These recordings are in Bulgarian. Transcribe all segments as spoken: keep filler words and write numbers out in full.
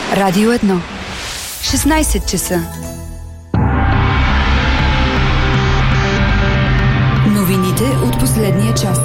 Радио едно. шестнайсет часа. Новините от последния час.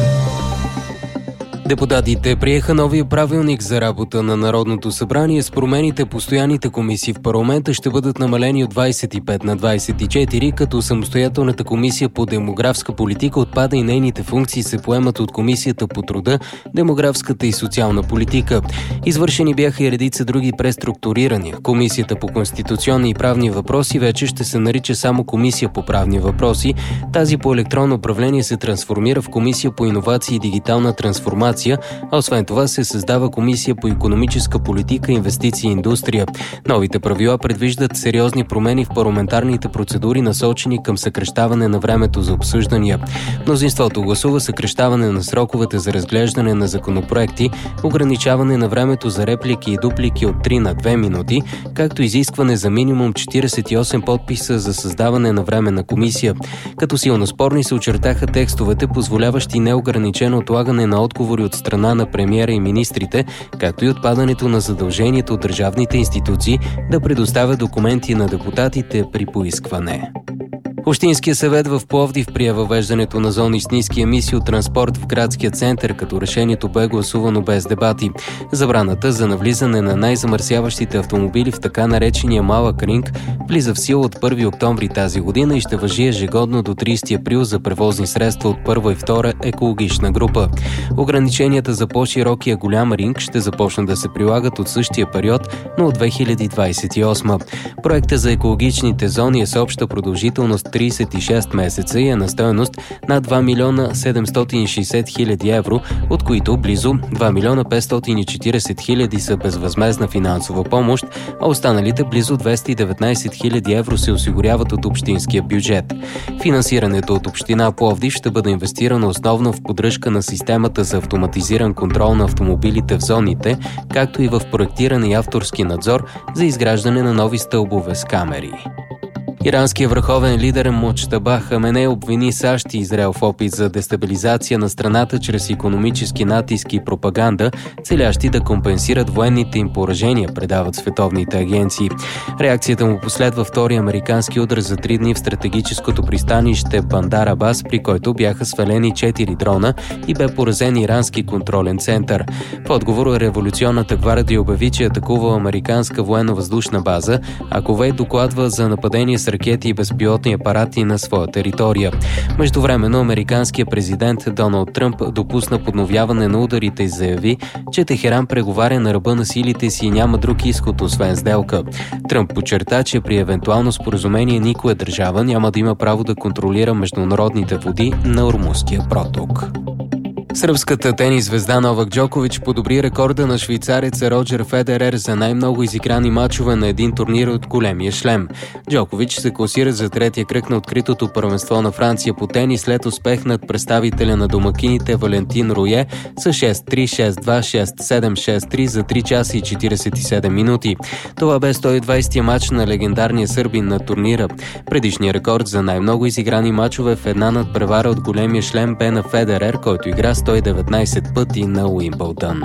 Депутатите приеха новия правилник за работа на Народното събрание. С промените постоянните комисии в парламента ще бъдат намалени от двайсет и пет на двайсет и четири, като самостоятелната комисия по демографска политика отпада и нейните функции се поемат от Комисията по труда, демографската и социална политика. Извършени бяха и редица други преструктурирания. Комисията по конституционни и правни въпроси вече ще се нарича само Комисия по правни въпроси. Тази по електронно управление се трансформира в Комисия по иновации и дигитална трансформация, а освен това се създава Комисия по икономическа политика, инвестиции и индустрия. Новите правила предвиждат сериозни промени в парламентарните процедури, насочени към съкращаване на времето за обсъждания. Мнозинството гласува съкращаване на сроковете за разглеждане на законопроекти, ограничаване на времето за реплики и дуплики от три на две минути, както изискване за минимум четирийсет и осем подписа за създаване на временна комисия. Като силно спорни се очертаха текстовете, позволяващи неограничено отлагане на отговори от страна на премиера и министрите, както и отпадането на задължението от държавните институции да предоставят документи на депутатите при поискване. Общинския съвет в Пловдив прие въвеждането на зони с ниски емисии от транспорт в градския център, като решението бе гласувано без дебати. Забраната за навлизане на най-замърсяващите автомобили в така наречения малък ринг влиза в сила от първи октомври тази година и ще важи ежегодно до трийсети април за превозни средства от първа и втора екологична група. Ограниченията за по-широкия голям ринг ще започнат да се прилагат от същия период, но от две хиляди двайсет и осма. Проектът за екологичните зони е с обща продължителност трийсет и шест месеца и е на стойност над два милиона седемстотин и шейсет хиляди евро, от които близо два милиона петстотин и четирийсет хиляди са безвъзмездна финансова помощ, а останалите близо двеста и деветнайсет хиляди евро се осигуряват от общинския бюджет. Финансирането от община Пловдив ще бъде инвестирано основно в поддръжка на системата за автоматизиран контрол на автомобилите в зоните, както и в проектиране и авторски надзор за изграждане на нови стълбове с камери. Иранският върховен лидер Муджтаба Хаменей обвини САЩ и Израел в опит за дестабилизация на страната чрез икономически натиск и пропаганда, целящи да компенсират военните им поражения, предават световните агенции. Реакцията му последва втори американски удар за три дни в стратегическото пристанище Бандар Абас, при който бяха свалени четири дрона и бе поразен ирански контролен център. В отговор революционната гвардия обяви, че атакува американска военно-въздушна база, а Кувейт докладва за нападение с ракети и безпилотни апарати на своя територия. Междувременно американският президент Доналд Тръмп допусна подновяване на ударите и заяви, че Техеран преговаря на ръба на силите си и няма друг изход освен сделка. Тръмп подчерта, че при евентуално споразумение никоя държава няма да има право да контролира международните води на Ормузския проток. Сръбската тенис звезда Новак Джокович подобри рекорда на швейцареца Роджер Федерер за най-много изиграни мачове на един турнир от големия шлем. Джокович се класира за третия кръг на откритото първенство на Франция по тенис след успех над представителя на домакините Валентин Руе с шест три, шест два, шест седем, шест три за три часа и четирийсет и седем минути. Това бе сто и двайсети мач на легендарния сърбин на турнира. Предишният рекорд за най-много изиграни мачове в една надпревара от големия шлем бе на Федерер, който игра сто и деветнайсет пъти на Уимбълдън.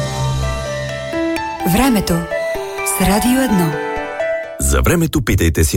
Времето с Радио едно. За времето питайте си